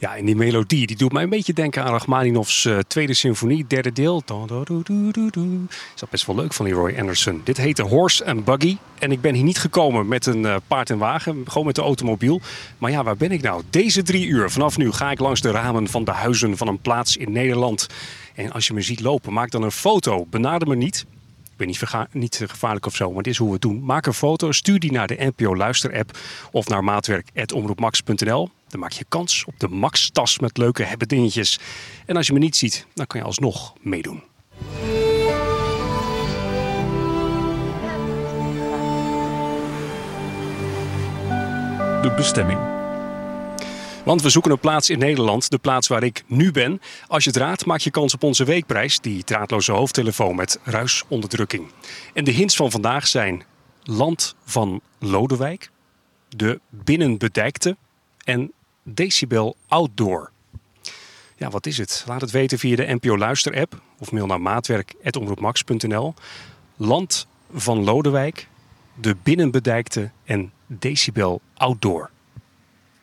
Ja, en die melodie die doet mij een beetje denken aan Rachmaninoffs tweede symfonie, derde deel. Is dat best wel leuk van die Roy Anderson. Dit heette Horse and Buggy. En ik ben hier niet gekomen met een paard en wagen, gewoon met de automobiel. Maar ja, waar ben ik nou? Deze 3 uur, vanaf nu ga ik langs de ramen van de huizen van een plaats in Nederland. En als je me ziet lopen, maak dan een foto. Benader me niet. Ik ben niet gevaarlijk of zo, maar dit is hoe we het doen. Maak een foto, stuur die naar de NPO Luister-app of naar maatwerk@omroepmax.nl. Dan maak je kans op de Max-tas met leuke hebbedingetjes. En als je me niet ziet, dan kan je alsnog meedoen. De bestemming. Want we zoeken een plaats in Nederland, de plaats waar ik nu ben. Als je het raadt, maak je kans op onze weekprijs, die draadloze hoofdtelefoon met ruisonderdrukking. En de hints van vandaag zijn Land van Lodewijk, de Binnenbedijkte en Decibel Outdoor. Ja, wat is het? Laat het weten via de NPO Luister-app of mail naar maatwerk@omroepmax.nl. Land van Lodewijk, de Binnenbedijkte en Decibel Outdoor.